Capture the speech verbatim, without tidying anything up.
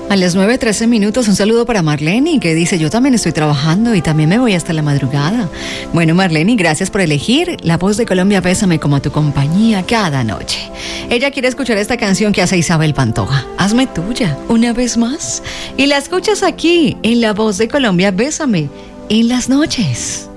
A las nueve trece minutos, un saludo para Marlene, que dice, yo también estoy trabajando y también me voy hasta la madrugada. Bueno, Marlene, gracias por elegir La Voz de Colombia, Bésame, como tu compañía cada noche. Ella quiere escuchar esta canción que hace Isabel Pantoja, Hazme tuya, una vez más. Y la escuchas aquí, en La Voz de Colombia, Bésame, en las noches.